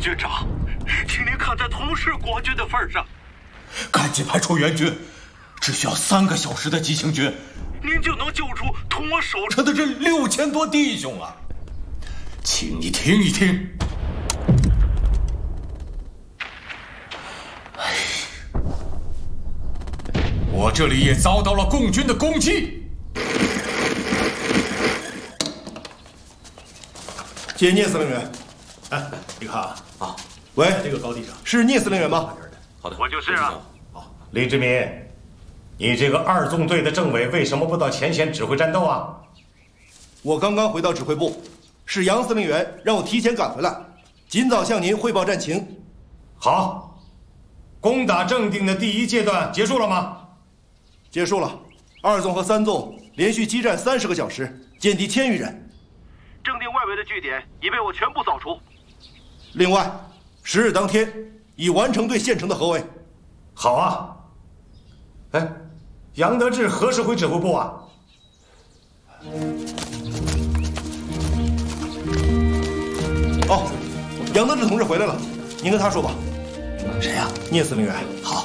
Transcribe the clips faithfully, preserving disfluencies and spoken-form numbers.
军长，请您看在同是国军的份上， 赶紧派出援军，只需要三个小时的急行军， 您就能救出同我手上的这六千多弟兄啊！请你听一听。哎，我这里也遭到了共军的攻击。 接聂司令员。哎，你看啊，啊，喂，这个高地上是聂司令员吗？ 好的，我就是啊。 好， 李志民，你这个二纵队的政委为什么不到前线指挥战斗啊？ 我刚刚回到指挥部，是杨司令员让我提前赶回来，尽早向您汇报战情。 好，攻打正定的第一阶段结束了吗？ 结束了，二纵和三纵连续激战三十个小时，歼敌千余人。 正定外围的据点已被我全部扫除。 另外，十日当天已完成对县城的合围。 好啊。哎，杨得志何时回指挥部啊？ 哦，杨得志同志回来了，您跟他说吧。 谁呀？ 聂司令员。 好。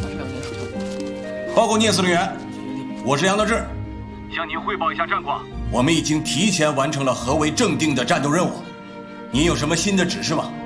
报告聂司令员，我是杨得志， 向您汇报一下战况。 我们已经提前完成了合围正定的战斗任务，您有什么新的指示吗？